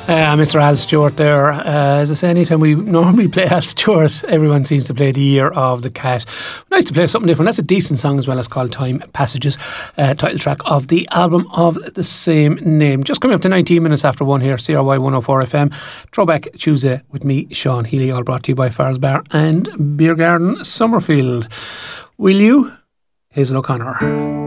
Mr. Al Stewart there. As I say, anytime we normally play Al Stewart, everyone seems to play The Year of the Cat. Nice to play something different. That's a decent song as well. As called Time Passages, title track of the album of the same name. Just coming up to 19 minutes after 1 here, CRY 104 FM. Throwback Tuesday with me, Sean Healy, all brought to you by Farrell's Bar and Beer Garden, Summerfield. Will you? Hazel O'Connor.